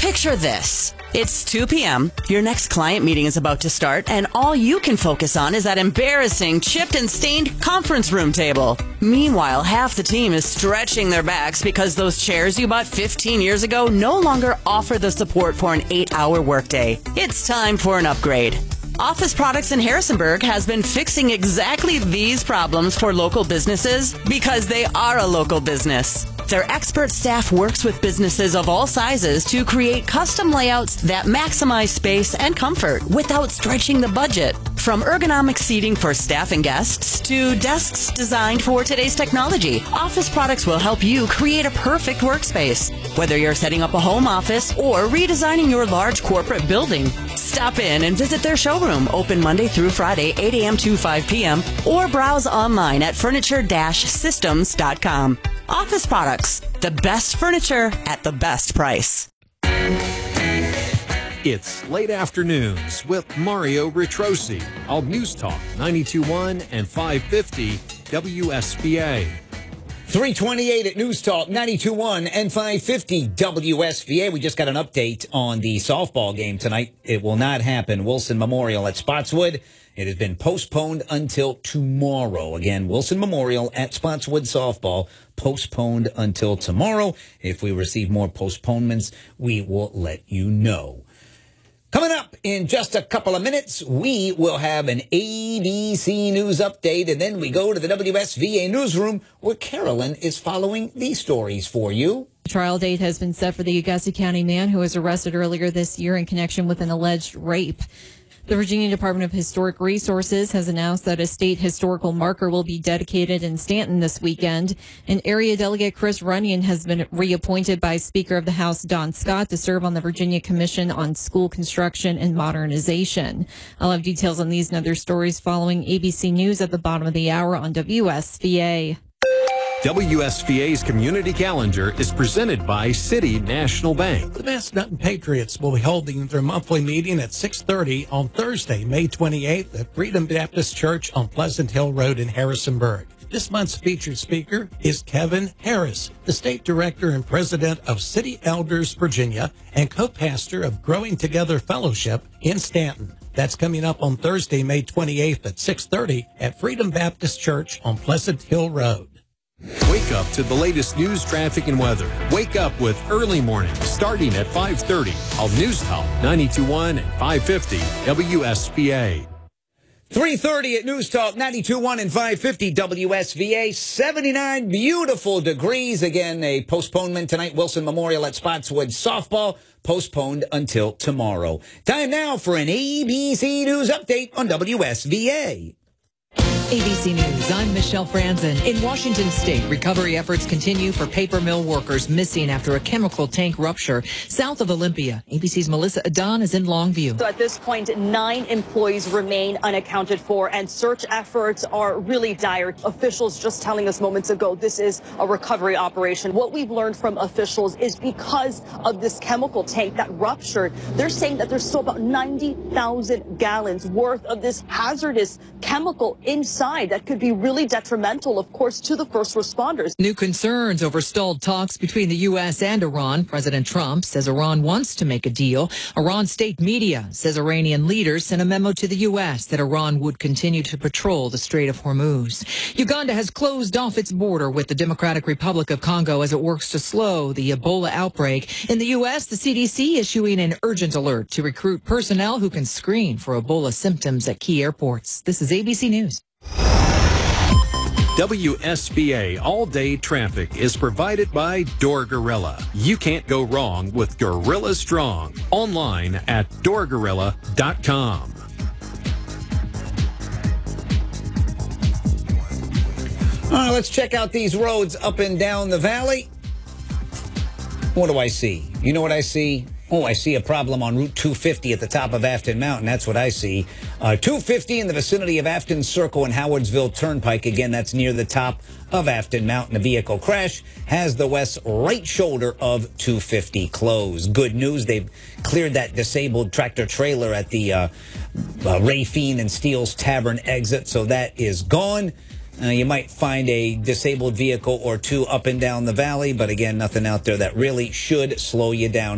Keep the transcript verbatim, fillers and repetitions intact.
Picture this. It's two p.m., your next client meeting is about to start, and all you can focus on is that embarrassing, chipped and stained conference room table. Meanwhile, half the team is stretching their backs because those chairs you bought fifteen years ago no longer offer the support for an eight-hour workday. It's time for an upgrade. Office Products in Harrisonburg has been fixing exactly these problems for local businesses because they are a local business. Their expert staff works with businesses of all sizes to create custom layouts that maximize space and comfort without stretching the budget. From ergonomic seating for staff and guests to desks designed for today's technology, Office Products will help you create a perfect workspace. Whether you're setting up a home office or redesigning your large corporate building, stop in and visit their showroom, open Monday through Friday, eight a.m. to five p.m., or browse online at furniture dash systems dot com. Office Products, the best furniture at the best price. It's Late Afternoons with Mario Ritrosi on News Talk ninety-two point one and five fifty W S B A. three twenty-eight at News Talk ninety-two point one and five fifty W S B A. We just got an update on the softball game tonight. It will not happen. Wilson Memorial at Spotswood. It has been postponed until tomorrow. Again, Wilson Memorial at Spotswood softball postponed until tomorrow. If we receive more postponements, we will let you know. Coming up in just a couple of minutes, we will have an A B C News update, and then we go to the W S V A newsroom where Carolyn is following these stories for you. The trial date has been set for the Augusta County man who was arrested earlier this year in connection with an alleged rape. The Virginia Department of Historic Resources has announced that a state historical marker will be dedicated in Stanton this weekend. And Area Delegate Chris Runyon has been reappointed by Speaker of the House Don Scott to serve on the Virginia Commission on School Construction and Modernization. I'll have details on these and other stories following A B C News at the bottom of the hour on W S V A. W S V A's community calendar is presented by City National Bank. The Massanutten Patriots will be holding their monthly meeting at six thirty on Thursday, May twenty-eighth at Freedom Baptist Church on Pleasant Hill Road in Harrisonburg. This month's featured speaker is Kevin Harris, the state director and president of City Elders Virginia and co-pastor of Growing Together Fellowship in Stanton. That's coming up on Thursday, May twenty-eighth at six thirty at Freedom Baptist Church on Pleasant Hill Road. Wake up to the latest news, traffic, and weather. Wake up with Early Morning starting at five thirty on News Talk ninety-two point one and five fifty W S B A. three thirty at News Talk ninety-two point one and five fifty W S V A. seventy-nine beautiful degrees. Again, a postponement tonight. Wilson Memorial at Spotswood softball postponed until tomorrow. Time now for an A B C News update on W S V A. A B C News, I'm Michelle Franzen. In Washington state, recovery efforts continue for paper mill workers missing after a chemical tank rupture south of Olympia. A B C's Melissa Adon is in Longview. So at this point, nine employees remain unaccounted for, and search efforts are really dire. Officials just telling us moments ago this is a recovery operation. What we've learned from officials is because of this chemical tank that ruptured, they're saying that there's still about ninety thousand gallons worth of this hazardous chemical inside that could be really detrimental, of course, to the first responders. New concerns over stalled talks between the U S and Iran. President Trump says Iran wants to make a deal. Iran state media says Iranian leaders sent a memo to the U S that Iran would continue to patrol the Strait of Hormuz. Uganda has closed off its border with the Democratic Republic of Congo as it works to slow the Ebola outbreak. In the U S, the C D C issuing an urgent alert to recruit personnel who can screen for Ebola symptoms at key airports. This is A B C News. W S B A all-day traffic is provided by Door Gorilla. You can't go wrong with Gorilla Strong. Online at door gorilla dot com. All right, let's check out these roads up and down the valley. What do I see? You know what I see? Oh, I see a problem on Route two fifty at the top of Afton Mountain. That's what I see. Uh, two fifty in the vicinity of Afton Circle and Howardsville Turnpike. Again, that's near the top of Afton Mountain. A vehicle crash has the west right shoulder of two fifty closed. Good news, they've cleared that disabled tractor trailer at the uh, uh, Ray Fiend and Steele's Tavern exit, so that is gone. Uh, you might find a disabled vehicle or two up and down the valley, but again, nothing out there that really should slow you down.